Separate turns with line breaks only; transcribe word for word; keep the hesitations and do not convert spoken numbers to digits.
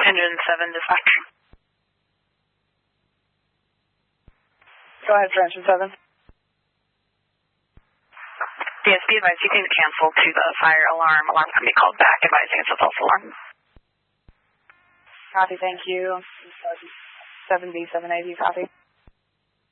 Engine seven dispatch.
Go ahead for engine seven.
Yes, be advised, you can cancel to the fire alarm. Alarm can be called back, advising it's a false alarm.
Copy, thank you. seven B seven eighty, copy.